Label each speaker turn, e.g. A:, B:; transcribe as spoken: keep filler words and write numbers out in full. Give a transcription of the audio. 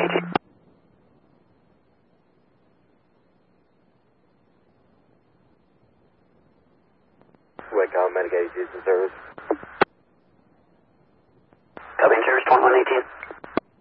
A: eighteen.
B: Wake out, Medicaid Houston service.
A: Copy, service twenty-one eighteen.